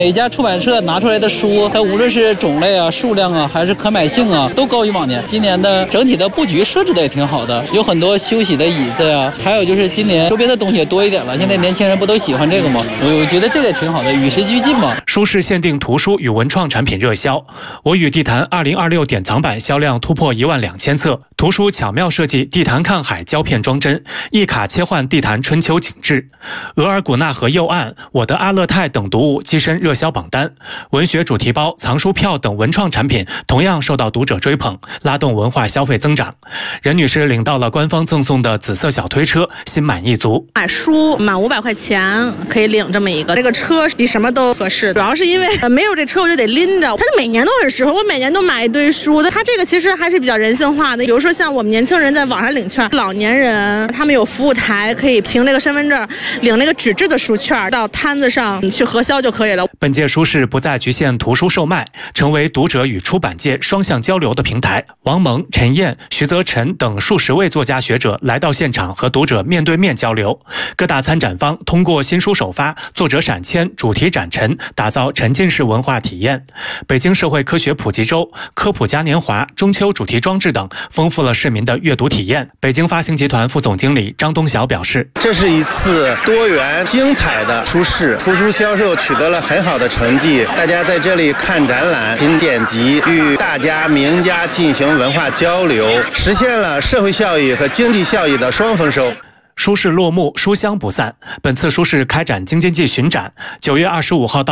每家出版社拿出来的书，它无论是种类啊、数量啊，还是可买性啊，都高于往年。今年的整体的布局设置的也挺好的，有很多休息的椅子呀，还有就是今年周边的东西也多一点了。现在年轻人不都喜欢这个吗？我觉得这个也挺好的，与时俱进嘛。 书市限定图书与文创产品热销，我与地坛2026典藏版销量突破12000册。图书巧妙设计地坛看海胶片装帧，一卡切换地坛春秋景致。额尔古纳河右岸、我的阿勒泰等读物跻身热销榜单。文学主题包、藏书票等文创产品同样受到读者追捧，拉动文化消费增长。任女士领到了官方赠送的紫色小推车，心满意足。 买书满500块钱可以领这么一个，这个车比什么都合适。主要是因为没有这车我就得拎着，它每年都很适合。我每年都买一堆书，它这个其实还是比较人性化的。比如说像我们年轻人在网上领券，老年人他们有服务台可以凭这个身份证领那个纸质的书券，到摊子上去核销就可以了。 本届书市不再局限图书售卖，成为读者与出版界双向交流的平台。王蒙、陈燕、徐泽辰等数十位作家学者来到现场和读者面对面交流。各大参展方通过新书首发、作者闪签、主题展陈，打造沉浸式文化体验。北京社会科学普及周、科普嘉年华、中秋主题装置等，丰富了市民的阅读体验。北京发行集团副总经理张东晓表示， 这是一次多元精彩的书市，图书销售取得了很好的成绩。大家在这里看展览、品典籍，与大家名家进行文化交流，实现了社会效益和经济效益的双丰收。 书市落幕，书香不散。本次书市开展京津冀巡展，9月25号到